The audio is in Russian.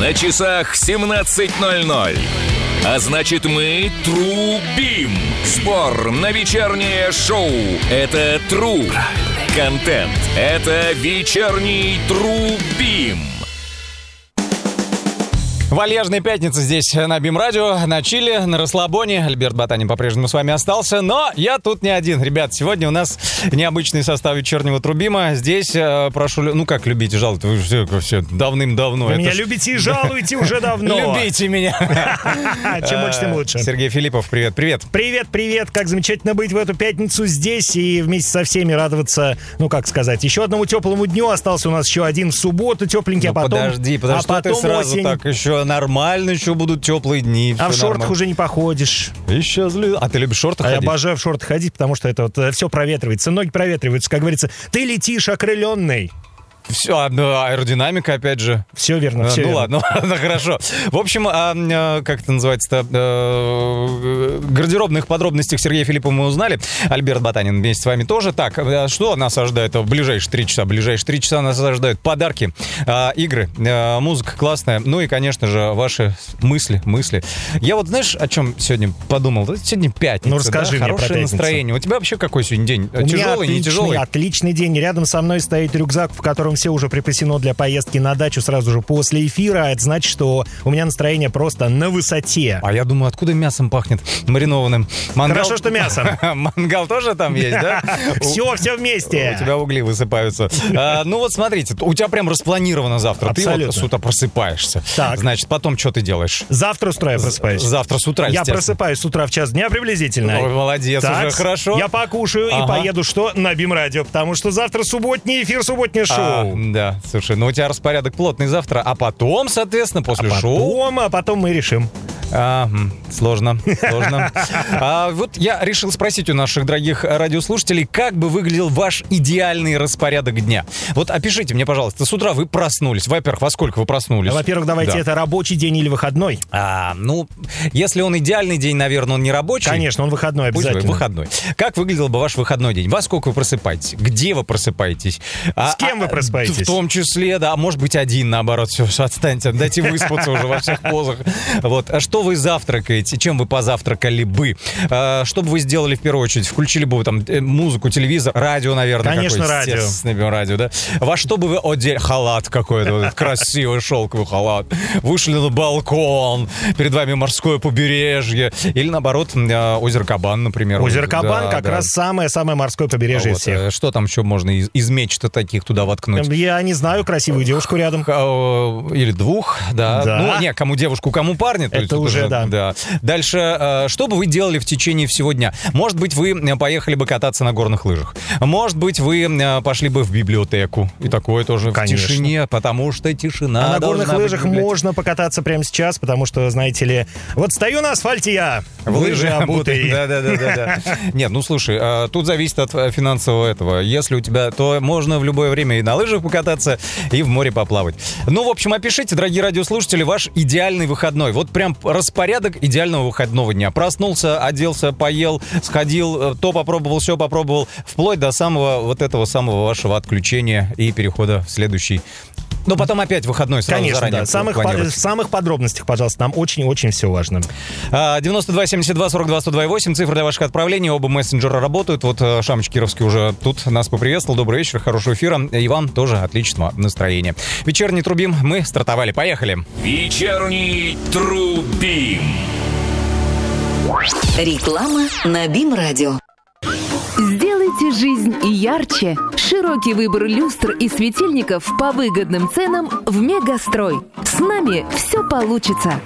На часах 17:00. А значит, мы трубим. Сбор на вечернее шоу. Это труб. Контент. Это вечерний трубим. Вальяжная пятница здесь на БИМ-радио, на чиле, на расслабоне. Альберт Ботанин по-прежнему с вами остался, но я тут не один. Ребят, сегодня у нас необычный состав вечернего трубима. Здесь прошу, ну как любите, жалуйте, вы все давным-давно. Вы меня любите и жалуете уже давно. Любите меня. Чем больше, тем лучше. Сергей Филиппов, привет. Привет. Как замечательно быть в эту пятницу здесь и вместе со всеми радоваться, ну как сказать, еще одному теплому дню. Остался у нас еще один в субботу тепленький, а потом... Подожди, что ты сразу осень. Так еще нормально, еще будут теплые дни. А в шортах нормально. Уже не походишь. Еще злю. А ты любишь в шортах ходить? Я обожаю в шортах ходить, потому что это вот все проветривается, ноги проветриваются, как говорится. Ты летишь окрыленный. Все, аэродинамика, опять же. Все верно, все верно. Ладно, хорошо. В общем, как это называется-то? Гардеробных подробностях Сергея Филиппова мы узнали. Альберт Ботанин вместе с вами тоже. Так, что нас ожидает в ближайшие 3 часа? В ближайшие 3 часа нас ожидают подарки, игры, музыка классная. Ну и, конечно же, ваши мысли. Я вот, знаешь, о чем сегодня подумал? Сегодня пятница, ну, расскажи мне хорошее про пятницу. Настроение. У тебя вообще какой сегодня день? Тяжелый, не тяжелый? Отличный день. Рядом со мной стоит рюкзак, в котором все уже припасено для поездки на дачу сразу же после эфира. Это значит, что у меня настроение просто на высоте. А я думаю, откуда мясом пахнет маринованным? Хорошо, что мясом. Мангал тоже там есть, да? Все вместе. У тебя угли высыпаются. Ну вот смотрите, у тебя прям распланировано завтра. Абсолютно. Ты вот с утра просыпаешься. Так. Значит, потом что ты делаешь? Завтра с утра я просыпаюсь. Завтра с утра, я просыпаюсь с утра в час дня приблизительно. Ой, молодец, так, уже хорошо. Я покушаю и поеду на БИМ-радио, потому что завтра субботний эфир, субботнее шоу. Да, слушай, ну у тебя распорядок плотный завтра, а потом, соответственно, после шоу... А потом мы решим. Сложно. Вот я решил спросить у наших дорогих радиослушателей, как бы выглядел ваш идеальный распорядок дня. Вот опишите мне, пожалуйста, с утра вы проснулись. Во-первых, во сколько вы проснулись? Во-первых, давайте, это рабочий день или выходной? Ну, если он идеальный день, наверное, он не рабочий. Конечно, он выходной обязательно. Пусть выходной. Как выглядел бы ваш выходной день? Во сколько вы просыпаетесь? Где вы просыпаетесь? С кем вы просыпаетесь? В том числе, да. Может быть, один, наоборот. Все, отстаньте. Дайте выспаться уже во всех позах. Вот. А что вы завтракаете? Чем вы позавтракали бы? Что бы вы сделали в первую очередь? Включили бы вы там музыку, телевизор, радио, наверное. Конечно, радио. Естественно, радио, да? Во что бы вы одели? Халат какой-то, вот, красивый шелковый халат. Вышли на балкон, перед вами морское побережье. Или, наоборот, озеро Кабан, например. Озеро Кабан как раз самое морское побережье из всех. Что там еще можно из меч-то таких туда воткнуть? Я не знаю, красивую девушку рядом. Или двух, да. Ну, не, кому девушку, кому парня. Это уже, да. Дальше, что бы вы делали в течение всего дня? Может быть, вы поехали бы кататься на горных лыжах. Может быть, вы пошли бы в библиотеку. И такое тоже Конечно. В тишине, потому что тишина. А на горных лыжах можно покататься прямо сейчас, потому что, знаете ли, вот стою на асфальте я, в лыжи обутый. Да. Нет, ну слушай, тут зависит от финансового этого. Если у тебя, то можно в любое время и на лыжах покататься, и в море поплавать. Ну, в общем, опишите, дорогие радиослушатели, ваш идеальный выходной. Вот прям распорядок идеального выходного дня. Проснулся, оделся, поел, сходил, то попробовал, все попробовал, вплоть до самого вашего отключения и перехода в следующий. Но потом опять выходной сразу. Конечно, заранее. Да. В самых подробностях, пожалуйста, нам очень-очень все важно. 92 72 42 128, цифры для ваших отправлений. Оба мессенджера работают. Вот Шамыч Кировский уже тут нас поприветствовал. Добрый вечер, хорошего эфира. И вам тоже отличного настроения. Вечерний трубим. Мы стартовали. Поехали. Вечерний трубим. Реклама на БИМ-радио. Сделайте жизнь ярче. Широкий выбор люстр и светильников по выгодным ценам в Мегастрой. С нами все получится.